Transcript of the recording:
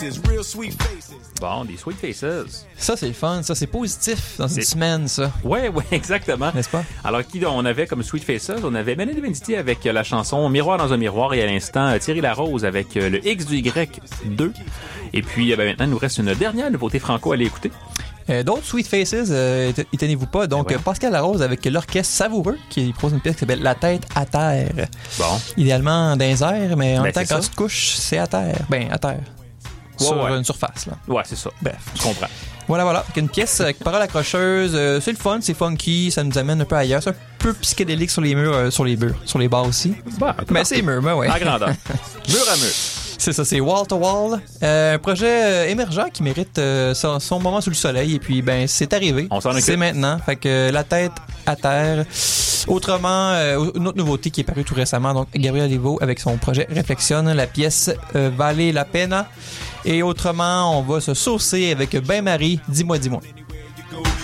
Bon, des Sweet Faces. Ça, c'est le fun. Ça, c'est positif dans une semaine, ça. Ouais, exactement. N'est-ce pas? Alors, qui on avait comme Sweet Faces? On avait Mélanie Venditti avec la chanson Miroir dans un miroir et à l'instant Thierry Larose avec le X du Y2. Et puis, maintenant, il nous reste une dernière nouveauté franco à aller écouter. D'autres Sweet Faces, étonnez-vous pas. Donc, Pascal Larose avec l'orchestre Savoureux qui propose une pièce qui s'appelle La tête à terre. Bon. Idéalement dans les airs, mais en même temps, quand tu te couches, c'est à terre. Ben, à terre. Sur une surface, là. Ouais, c'est ça. Bref. Je comprends. Voilà. Une pièce avec paroles accrocheuses. C'est le fun, c'est funky, ça nous amène un peu ailleurs. C'est un peu psychédélique sur les murs, sur les bars aussi. Mais c'est mur, ouais. À grandeur. Mur à mur. C'est ça, c'est Wall to Wall. Un projet émergent qui mérite son moment sous le soleil. Et puis, c'est arrivé. On s'en occupe. C'est maintenant. Fait que La tête à terre. Autrement, une autre nouveauté qui est parue tout récemment. Donc, Gabriel Olivo avec son projet Réflexionne. La pièce Vale la Pena. Et autrement, on va se saucer avec Ben Marie, Dis-moi.